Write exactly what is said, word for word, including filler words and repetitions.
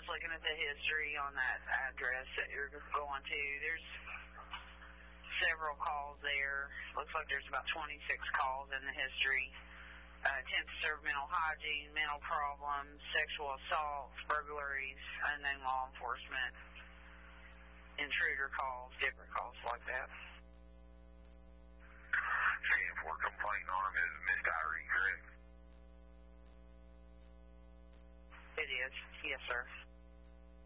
looking at the history on that address that you're going to. There's several calls there. Looks like there's about twenty-six calls in the history. Uh, attempt to serve mental hygiene, mental problems, sexual assaults, burglaries, unknown law enforcement, intruder calls, different calls like that. ten four complaint on him is Miss Tyree, correct? It is. Yes, sir.